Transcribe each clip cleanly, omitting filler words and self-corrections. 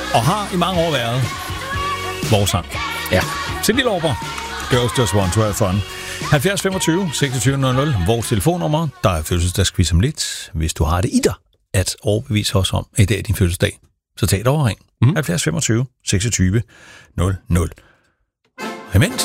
Og har i mange år været vores sang. Ja. Cindy Lauper. Girls Just Want to Have Fun. 70 25 26 00. Vores telefonnummer. Der er fødselsdagsquiz om lidt. Hvis du har det i dig at overbevise os om, at i dag er din fødselsdag, så tag det over ring. 70 25 26 00. Imens.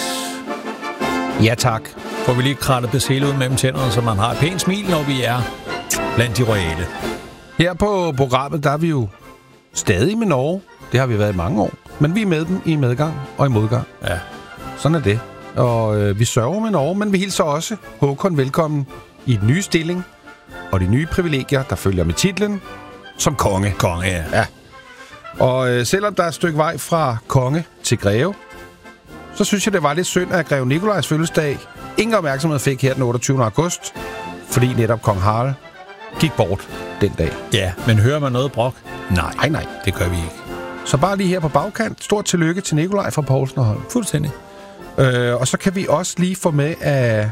Ja, tak. Får vi lige krattet persille ud mellem tænderne, så man har et pænt smil, når vi er blandt de royale. Her på programmet, der er vi jo stadig med Norge. Det har vi været i mange år. Men vi er med dem i medgang og i modgang. Ja. Sådan er det. Og vi sørger med Norge, men vi hilser også Håkon velkommen i den nye stilling og de nye privilegier, der følger med titlen som konge. Konge, ja. Ja. Og selvom der er et stykke vej fra konge til greve, så synes jeg, det var lidt synd, at greve Nikolajs fødselsdag ingen opmærksomhed fik her den 28. august, fordi netop kong Harald gik bort den dag. Ja, men hører man noget brok? Nej, det gør vi ikke. Så bare lige her på bagkant, stort tillykke til Nikolaj fra Poulsen og Holm. Fuldstændig. Og så kan vi også lige få med, at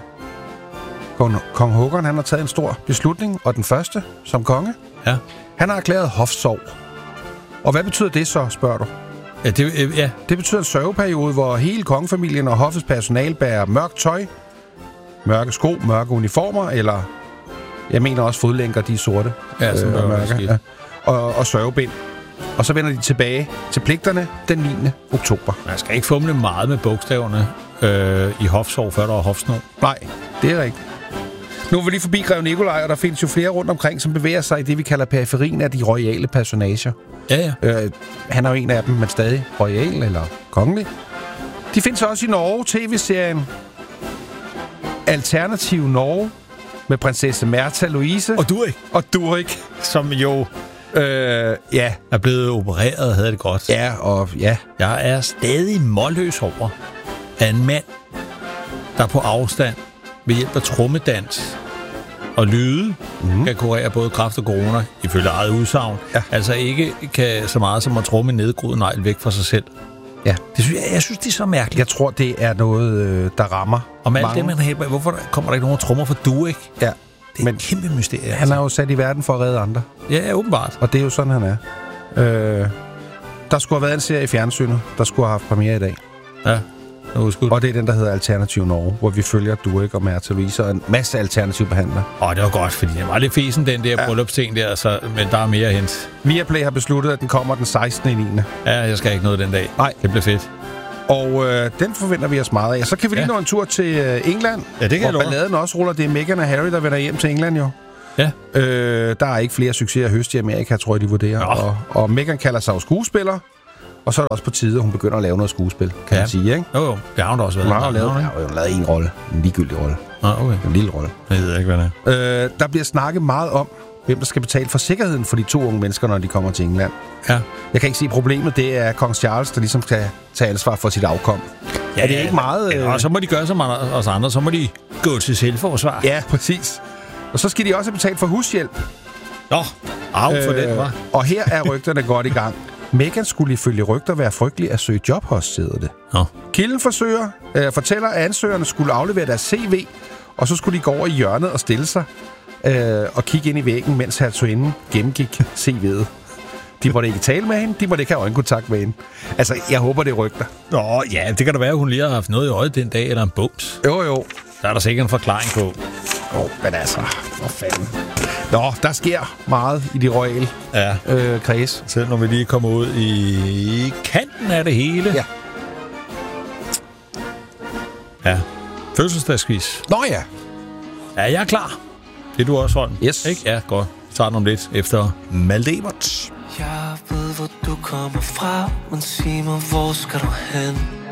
kong Håkon, han har taget en stor beslutning, og den første som konge. Ja. Han har erklæret hofsorg. Og hvad betyder det så, spørger du? Ja. Det betyder en sørgeperiode, hvor hele kongefamilien og hoffets personal bærer mørkt tøj, mørke sko, mørke uniformer, eller jeg mener også fodlænker, de er sorte. Ja, som mørke. Ja. Og sørgebind. Og så vender de tilbage til pligterne den 9. oktober. Man skal ikke fumle meget med bogstaverne i hofsorg, før der er hofsnor. Nej, det er rigtigt. Nu er vi lige forbi Grev Nikolaj, og der findes jo flere rundt omkring, som bevæger sig i det, vi kalder periferien af de royale personager. Ja. Han er jo en af dem, men stadig royal eller kongelig. De findes også i Norge, tv-serien Alternativ Norge med prinsesse Märtha Louise. Og Durek. Som jo er blevet opereret og havde det godt. Ja, og ja. Jeg er stadig målløs over, at en mand, der på afstand ved hjælp af trommedans og lyde kan kurere både kræft og corona, ifølge eget udsagn. Ja. Altså ikke kan så meget som at tromme en nedgroet negl væk fra sig selv. Ja. Jeg synes, det er så mærkeligt. Jeg tror, det er noget, der rammer om alt det, man har helbredt. Hvorfor kommer der ikke nogen trommer for Durek? Ja. Det er et kæmpe mysterie. Han er jo sat i verden for at redde andre. Ja, åbenbart. Og det er jo sådan, han er. Der skulle have været en serie i fjernsynet, der skulle have haft premiere i dag. Ja. Og det er den, der hedder Alternativ Norge, hvor vi følger Durek og Märtha Louise og en masse alternative behandlere. Det var godt, fordi det var lidt fesen, den der bryllupsting der, så, men der er mere at hente. Viaplay har besluttet, at den kommer den 16. i 9. Ja, jeg skal ikke noget den dag. Nej. Det bliver fedt. Og den forventer vi os meget af. Så kan vi lige nå en tur til England, ja, det kan hvor balladen også ruller. Det er Meghan og Harry, der vender hjem til England jo. Ja. Der er ikke flere succeser at høste i Amerika, tror jeg, de vurderer. Og Meghan kalder sig jo skuespiller. Og så er det også på tide, at hun begynder at lave noget skuespil, kan man sige, ikke? Jo, det har hun da også været. Hun har lavet en rolle. En ligegyldig rolle. Okay. En lille rolle. Jeg ved ikke, hvad det er. Der bliver snakket meget om, hvem der skal betale for sikkerheden for de 2 unge mennesker, når de kommer til England. Ja. Jeg kan ikke se problemet. Det er kong Charles, der ligesom skal tage ansvar for sit afkom. Ja, er det ikke meget... Og så må de gøre som os andre. Så må de gå til selvforsvar. Ja, præcis. Og så skal de også have betalt for hushjælp. For den, var. Og her er rygterne godt i gang. Meghan skulle ifølge rygter være frygtelig at søge job hos, hedder det. Kilden fortæller, at ansøgerne skulle aflevere deres CV, og så skulle de gå over i hjørnet og stille sig og kigge ind i væggen, mens hertuginden gennemgik CV'et. De måtte ikke tale med hende, de måtte ikke have øjenkontakt med hende. Altså, jeg håber, det er rygter. Ja, det kan da være, at hun lige har haft noget i øjet den dag, eller en bums. Jo. Der er der sikkert en forklaring på. Men altså, for fanden. Der sker meget i de royale kreds. Selv når vi lige kommer ud i kanten af det hele. Ja. Ja. Fødselsdagsquiz. Ja. Ja, jeg er klar. Det er du også, Holm. Yes. Ikke? Ja, godt. Start om lidt efter Maldebert. Jeg ved, hvor du kommer fra, men sig mig, hvor skal du hen?